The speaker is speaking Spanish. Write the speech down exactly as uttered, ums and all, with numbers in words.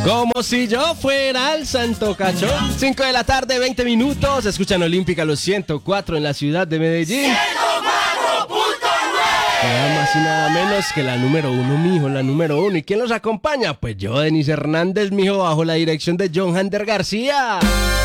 Como si yo fuera el santo cachón. cinco de la tarde, veinte minutos. Escuchan Olímpica los ciento cuatro en la ciudad de Medellín. ciento cuatro punto nueve. Nada más y nada menos que la número uno, mijo, la número uno. ¿Y quién los acompaña? Pues yo, Denis Hernández, mijo, bajo la dirección de John Hander García.